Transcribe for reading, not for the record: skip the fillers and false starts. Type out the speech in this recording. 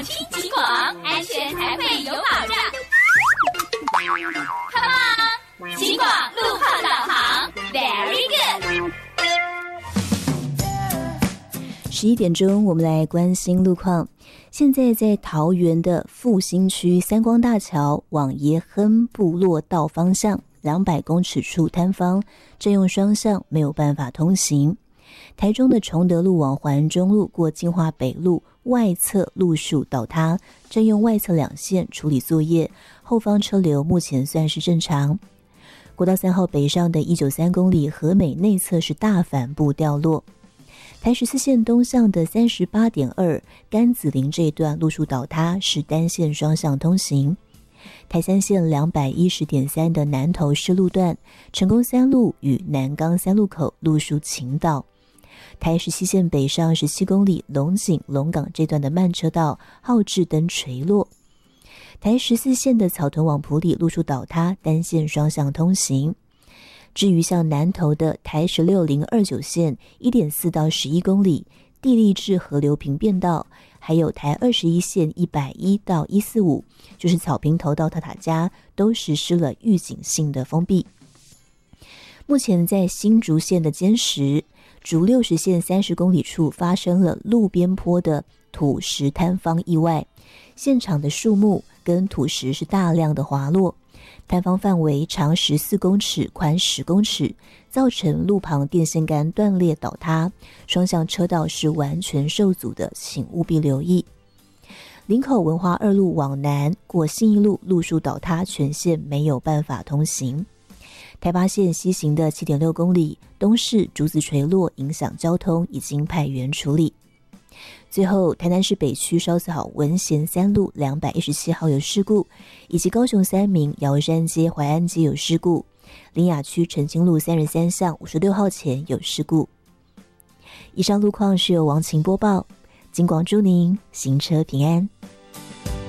听警广，安全才会有保障。Come on， 警广路况导航 ，Very good。 11点钟，我们来关心路况。现在在桃园的复兴区三光大桥往耶亨部落道方向200公尺处摊方，正用双向没有办法通行。台中的崇德路往环中路过金华北路外侧路树倒塌，正用外侧2线处理作业，后方车流目前算是正常。国道3号北上的193公里和美内侧是大反部掉落。台14线东向的 38.2 甘子林这一段路树倒塌，是单线双向通行。台3线 210.3 的南投市路段成功3路与南港3路口路树倾倒。台17线北上17公里龙井龙港这段的慢车道号志灯垂落。台14线的草屯往埔里路树倒塌，单线双向通行。至于向南投的台16-029线 1.4 到11公里地利至河流平便道，还有台21线110到145，就是草坪头到塔塔家，都实施了预警性的封闭。目前在新竹县的尖石竹60线30公里处发生了路边坡的土石坍方意外，现场的树木跟土石是大量的滑落，坍方范围长14公尺，宽10公尺，造成路旁电线杆断裂倒塌，双向车道是完全受阻的，请务必留意。林口文华2路往南过信义路路树倒塌，全线没有办法通行。台8线西行的 7.6 公里东势竹子垂落，影响交通，已经派员处理。最后，台南市北区烧子好文贤3路217号有事故，以及高雄3名瑶山街淮安街有事故，苓雅区澄清路33巷56号前有事故。以上路况是由王晴播报，警广祝您行车平安。